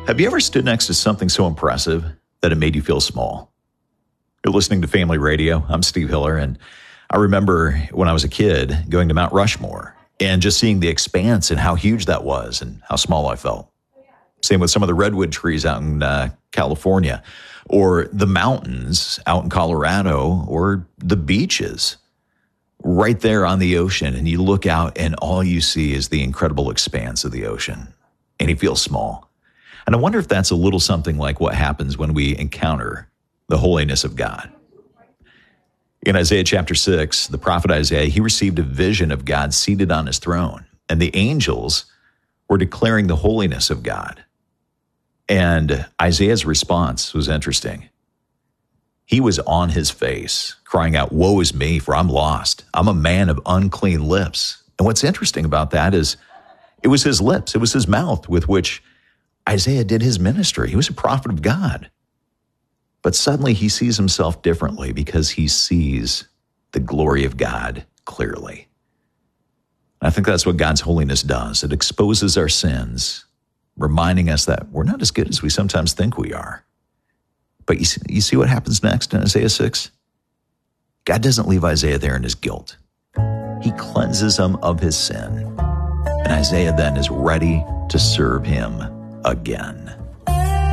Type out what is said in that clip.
Have you ever stood next to something so impressive that it made you feel small? You're listening to Family Radio. I'm Steve Hiller, and I remember when I was a kid going to Mount Rushmore and just seeing the expanse and how huge that was and how small I felt. Same with some of the redwood trees out in California, or the mountains out in Colorado, or the beaches right there on the ocean. And you look out and all you see is the incredible expanse of the ocean, and you feel small. And I wonder if that's a little something like what happens when we encounter the holiness of God. In Isaiah chapter 6, the prophet Isaiah, he received a vision of God seated on his throne, and the angels were declaring the holiness of God. And Isaiah's response was interesting. He was on his face, crying out, "Woe is me, for I'm lost. I'm a man of unclean lips." And what's interesting about that is it was his lips, it was his mouth with which Isaiah did his ministry. He was a prophet of God. But suddenly he sees himself differently because he sees the glory of God clearly. I think that's what God's holiness does. It exposes our sins, reminding us that we're not as good as we sometimes think we are. But you see what happens next in Isaiah 6? God doesn't leave Isaiah there in his guilt. He cleanses him of his sin. And Isaiah then is ready to serve him again.